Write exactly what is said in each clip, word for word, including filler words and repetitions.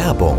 Werbung.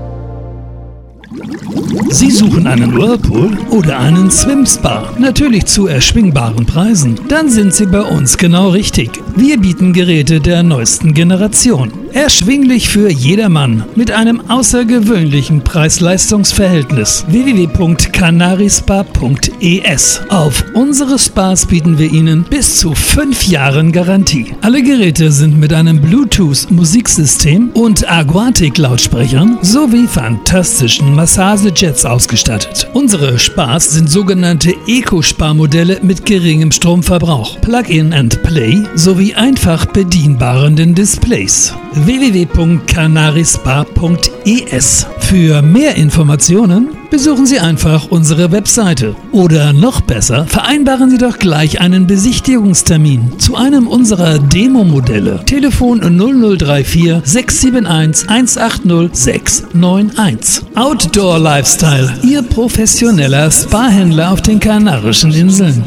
Sie suchen einen Whirlpool oder einen Swim-Spa, natürlich zu erschwingbaren Preisen? Dann sind Sie bei uns genau richtig. Wir bieten Geräte der neuesten Generation. Erschwinglich für jedermann mit einem außergewöhnlichen Preis-Leistungs-Verhältnis. w w w punkt canarispa punkt e s. Auf unsere Spas bieten wir Ihnen bis zu fünf Jahren Garantie. Alle Geräte sind mit einem Bluetooth-Musiksystem und Aquatic-Lautsprechern sowie fantastischen Massagejets ausgestattet. Unsere Spas sind sogenannte Eco-Spa-Modelle mit geringem Stromverbrauch, Plug-in and Play sowie einfach bedienbaren Displays. w w w punkt canarispa punkt e s. Für mehr Informationen besuchen Sie einfach unsere Webseite. Oder noch besser, vereinbaren Sie doch gleich einen Besichtigungstermin zu einem unserer Demo-Modelle. Telefon null null drei vier sechs sieben eins eins acht null sechs neun eins. Outdoor Lifestyle, Ihr professioneller Spa-Händler auf den Kanarischen Inseln.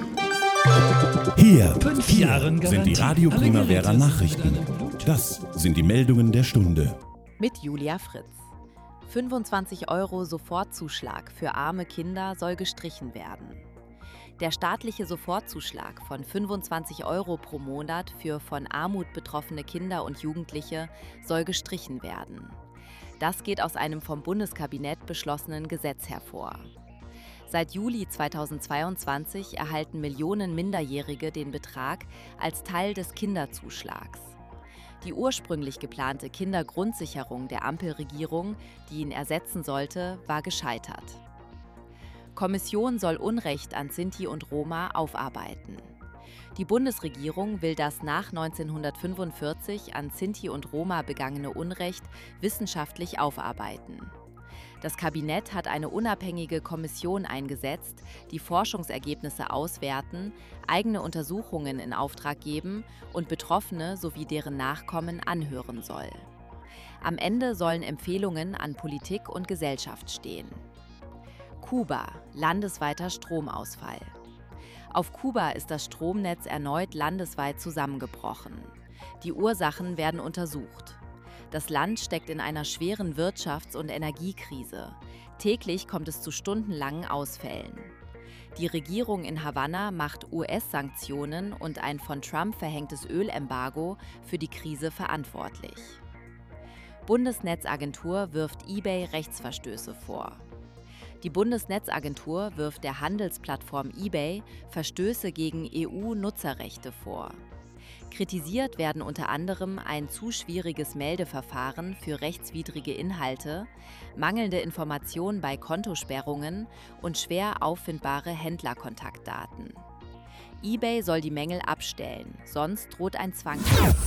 Hier sind die Radio Primavera Nachrichten. Das sind die Meldungen der Stunde. Mit Julia Fritz. fünfundzwanzig Euro Sofortzuschlag für arme Kinder soll gestrichen werden. Der staatliche Sofortzuschlag von fünfundzwanzig Euro pro Monat für von Armut betroffene Kinder und Jugendliche soll gestrichen werden. Das geht aus einem vom Bundeskabinett beschlossenen Gesetz hervor. Seit Juli zweitausendzweiundzwanzig erhalten Millionen Minderjährige den Betrag als Teil des Kinderzuschlags. Die ursprünglich geplante Kindergrundsicherung der Ampelregierung, die ihn ersetzen sollte, war gescheitert. Kommission soll Unrecht an Sinti und Roma aufarbeiten. Die Bundesregierung will das nach neunzehnhundertfünfundvierzig an Sinti und Roma begangene Unrecht wissenschaftlich aufarbeiten. Das Kabinett hat eine unabhängige Kommission eingesetzt, die Forschungsergebnisse auswerten, eigene Untersuchungen in Auftrag geben und Betroffene sowie deren Nachkommen anhören soll. Am Ende sollen Empfehlungen an Politik und Gesellschaft stehen. Kuba, landesweiter Stromausfall. Auf Kuba ist das Stromnetz erneut landesweit zusammengebrochen. Die Ursachen werden untersucht. Das Land steckt in einer schweren Wirtschafts- und Energiekrise. Täglich kommt es zu stundenlangen Ausfällen. Die Regierung in Havanna macht U S-Sanktionen und ein von Trump verhängtes Ölembargo für die Krise verantwortlich. Bundesnetzagentur wirft eBay Rechtsverstöße vor. Die Bundesnetzagentur wirft der Handelsplattform eBay Verstöße gegen E U-Nutzerrechte vor. Kritisiert werden unter anderem ein zu schwieriges Meldeverfahren für rechtswidrige Inhalte, mangelnde Informationen bei Kontosperrungen und schwer auffindbare Händlerkontaktdaten. eBay soll die Mängel abstellen, sonst droht ein Zwang.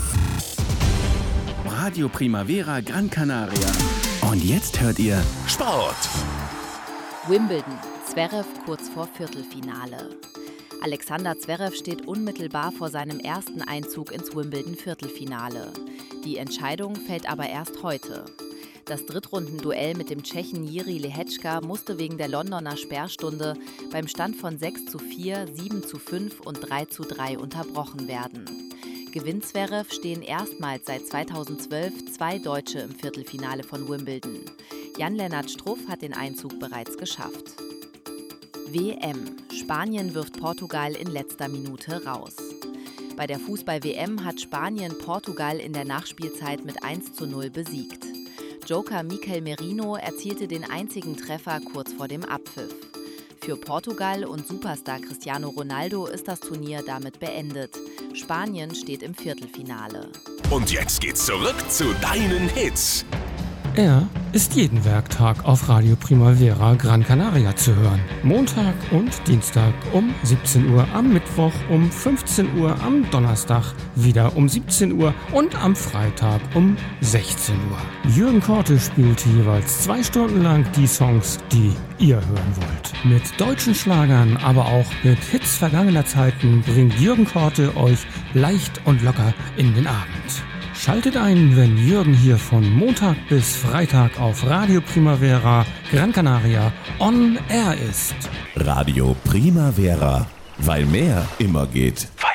Radio Primavera Gran Canaria. Und jetzt hört ihr Sport. Wimbledon, Zverev kurz vor Viertelfinale. Alexander Zverev steht unmittelbar vor seinem ersten Einzug ins Wimbledon-Viertelfinale. Die Entscheidung fällt aber erst heute. Das Drittrundenduell mit dem Tschechen Jiří Lehečka musste wegen der Londoner Sperrstunde beim Stand von sechs zu vier, sieben zu fünf und drei zu drei unterbrochen werden. Gewinnt Zverev, stehen erstmals seit zweitausendzwölf zwei Deutsche im Viertelfinale von Wimbledon. Jan-Lennart Struff hat den Einzug bereits geschafft. W M. Spanien wirft Portugal in letzter Minute raus. Bei der Fußball-W M hat Spanien Portugal in der Nachspielzeit mit eins zu null besiegt. Joker Mikel Merino erzielte den einzigen Treffer kurz vor dem Abpfiff. Für Portugal und Superstar Cristiano Ronaldo ist das Turnier damit beendet. Spanien steht im Viertelfinale. Und jetzt geht's zurück zu deinen Hits. Er ist jeden Werktag auf Radio Primavera Gran Canaria zu hören. Montag und Dienstag um siebzehn Uhr, am Mittwoch um fünfzehn Uhr, am Donnerstag wieder um siebzehn Uhr und am Freitag um sechzehn Uhr. Jürgen Korte spielt jeweils zwei Stunden lang die Songs, die ihr hören wollt. Mit deutschen Schlagern, aber auch mit Hits vergangener Zeiten bringt Jürgen Korte euch leicht und locker in den Abend. Schaltet ein, wenn Jürgen hier von Montag bis Freitag auf Radio Primavera Gran Canaria on air ist. Radio Primavera, weil mehr immer geht.